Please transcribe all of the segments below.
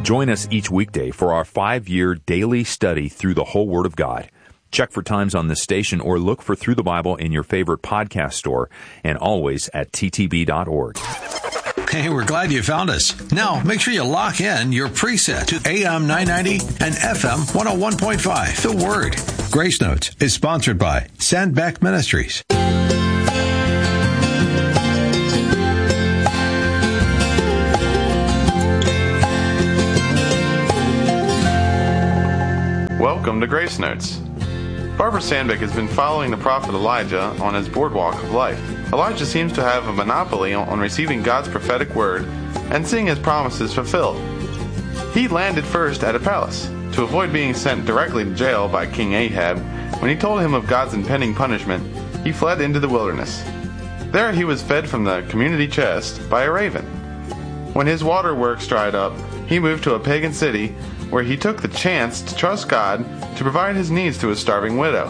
Join us each weekday for our 5-year daily study through the whole Word of God. Check for times on this station or look for Through the Bible in your favorite podcast store and always at ttb.org. Hey, we're glad you found us. Now, make sure you lock in your preset to AM 990 and FM 101.5. The Word. Grace Notes is sponsored by Sandbeck Ministries. Welcome to Grace Notes. Barbara Sandbeck has been following the prophet Elijah on his boardwalk of life. Elijah seems to have a monopoly on receiving God's prophetic word and seeing his promises fulfilled. He landed first at a palace. To avoid being sent directly to jail by King Ahab, when he told him of God's impending punishment, he fled into the wilderness. There he was fed from the community chest by a raven. When his waterworks dried up, he moved to a pagan city where he took the chance to trust God to provide his needs to a starving widow.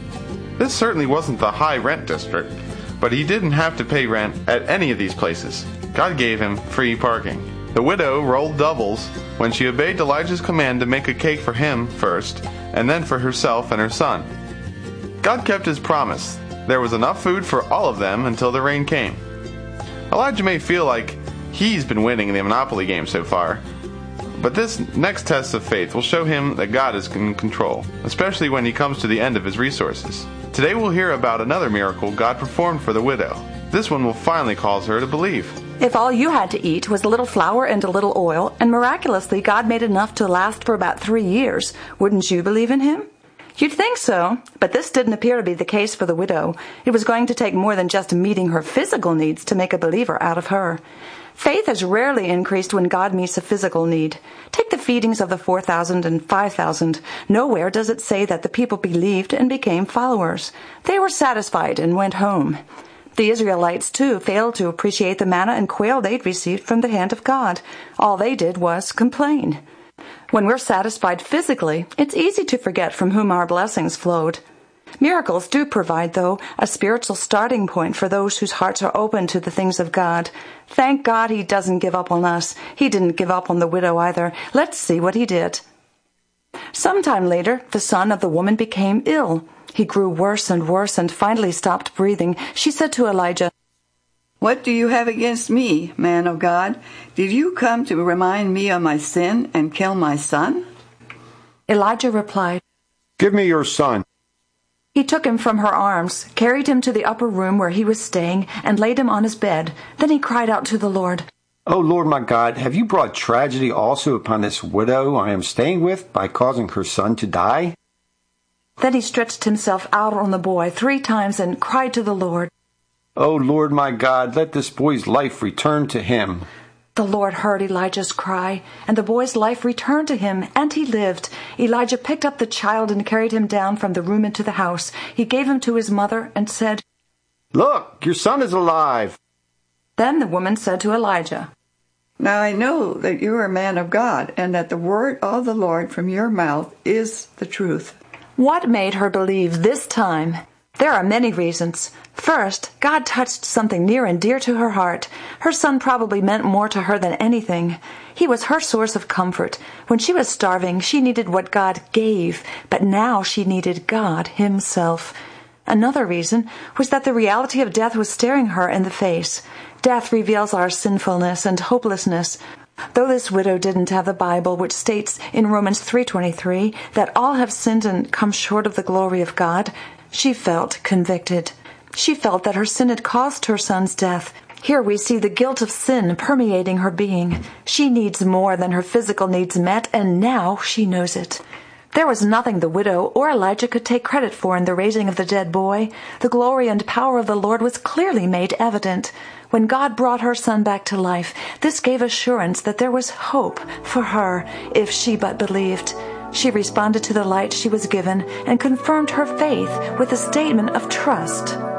This certainly wasn't the high rent district, but he didn't have to pay rent at any of these places. God gave him free parking. The widow rolled doubles when she obeyed Elijah's command to make a cake for him first, and then for herself and her son. God kept his promise. There was enough food for all of them until the rain came. Elijah may feel like he's been winning the Monopoly game so far, but this next test of faith will show him that God is in control, especially when he comes to the end of his resources. Today we'll hear about another miracle God performed for the widow. This one will finally cause her to believe. If all you had to eat was a little flour and a little oil, and miraculously God made enough to last for about 3 years, wouldn't you believe in him? You'd think so, but this didn't appear to be the case for the widow. It was going to take more than just meeting her physical needs to make a believer out of her. Faith has rarely increased when God meets a physical need. Take the feedings of the 4,000 and 5,000. Nowhere does it say that the people believed and became followers. They were satisfied and went home. The Israelites, too, failed to appreciate the manna and quail they'd received from the hand of God. All they did was complain. When we're satisfied physically, it's easy to forget from whom our blessings flowed. Miracles do provide, though, a spiritual starting point for those whose hearts are open to the things of God. Thank God he doesn't give up on us. He didn't give up on the widow either. Let's see what he did. Sometime later, the son of the woman became ill. He grew worse and finally stopped breathing. She said to Elijah, "What do you have against me, man of God? Did you come to remind me of my sin and kill my son?" Elijah replied, "Give me your son." He took him from her arms, carried him to the upper room where he was staying, and laid him on his bed. Then he cried out to the Lord, "O Lord my God, have you brought tragedy also upon this widow I am staying with by causing her son to die?" Then he stretched himself out on the boy 3 times and cried to the Lord, "O Lord my God, let this boy's life return to him." The Lord heard Elijah's cry, and the boy's life returned to him, and he lived. Elijah picked up the child and carried him down from the room into the house. He gave him to his mother and said, "Look, your son is alive." Then the woman said to Elijah, "Now I know that you are a man of God, and that the word of the Lord from your mouth is the truth." What made her believe this time? There are many reasons. First, God touched something near and dear to her heart. Her son probably meant more to her than anything. He was her source of comfort. When she was starving, she needed what God gave, but now she needed God himself. Another reason was that the reality of death was staring her in the face. Death reveals our sinfulness and hopelessness. Though this widow didn't have the Bible, which states in Romans 3:23 that all have sinned and come short of the glory of God, she felt convicted. She felt that her sin had caused her son's death. Here we see the guilt of sin permeating her being. She needs more than her physical needs met, and now she knows it. There was nothing the widow or Elijah could take credit for in the raising of the dead boy. The glory and power of the Lord was clearly made evident. When God brought her son back to life, this gave assurance that there was hope for her if she but believed. She responded to the light she was given and confirmed her faith with a statement of trust.